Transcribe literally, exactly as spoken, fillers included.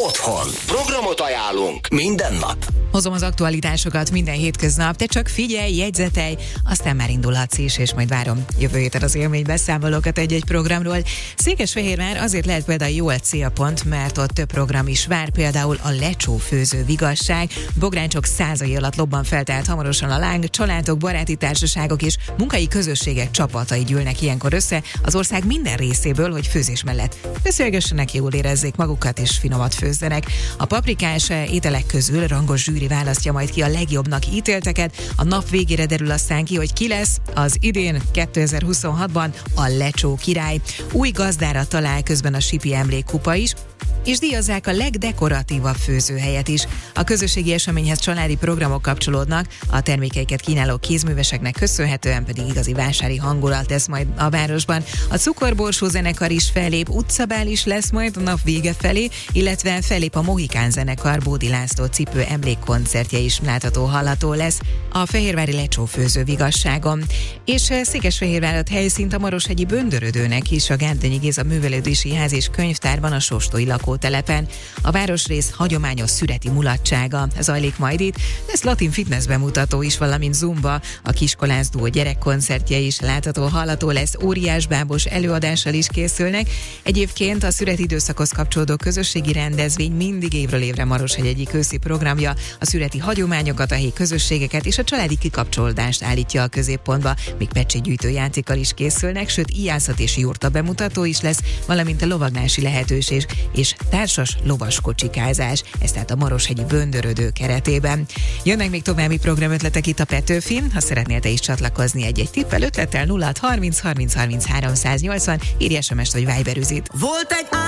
otthon. Programot ajánlunk minden nap. Hozom az aktualitásokat minden hétköznap, te csak figyelj, jegyzetelj, aztán már indulhatsz is, és majd várom jövő héten az élménybeszámolókat egy-egy programról. Székesfehérvár azért lehet például jó célpont, mert ott több program is vár, például a lecsó főző vigasság. Bográncsok százai alatt lobban fel, tehát hamarosan a láng, családok, baráti társaságok és munkai közösségek csapatai gyűlnek ilyenkor össze az ország minden részéből, hogy főzés mellett beszélgessenek, jól érezzék magukat és finomat főzzenek. A paprikás ételek közül rangos zsűri választja majd ki a legjobbnak ítélteket. A nap végére derül aztán ki, hogy ki lesz az idén kétezer-huszonhatban a lecsó király. Új gazdára talál közben a Sipi Emlékkupa is, és díjazzák a legdekoratívabb főzőhelyet is. A közösségi eseményhez családi programok kapcsolódnak, a termékeiket kínáló kézműveseknek köszönhetően pedig igazi vásári hangulat lesz majd a városban. A Cukorborsó zenekar is fellép, utcabál is lesz majd a nap vége felé, illetve fellép a Mohikán zenekar, Bódi László cipő emlékkoncertje is látható, hallható lesz a fehérvári lecsó főző vigasságon. És Székesfehérvárat helyszínt a Maroshegyi Böndörödőnek is, a Gárdonyi Géza Művelődési Ház és Könyvtárban, a Sóstói lakótelepen. A városrész hagyományos szüreti mulatsága zajlik majd itt, lesz latin fitness bemutató is, valamint zumba, a Kiskolász Duó gyerekkoncertje is látható, hallható lesz, óriás bábos előadással is készülnek. Egyébként a szüreti időszakhoz kapcsolódó közösségi rendezvény mindig évről évre Maroshegy egyik őszi programja, a szüreti hagyományokat, a helyi közösségeket és a családi kikapcsolódást állítja a középpontba, még pecsétgyűjtő játékkal is készülnek, sőt ijászat és jurta bemutató is lesz, valamint a lovaglási lehetőség és társas lovaskocsikázás, ez tehát a Maroshegyi Böndörödő keretében. Jönnek még további programötletek itt a Petőfin, ha szeretnél te is csatlakozni egy-egy tippel, ötlettel nulla hat harminc harminc harminc háromszáznyolcvan, írj es em est vagy Viberüzit. Volt egy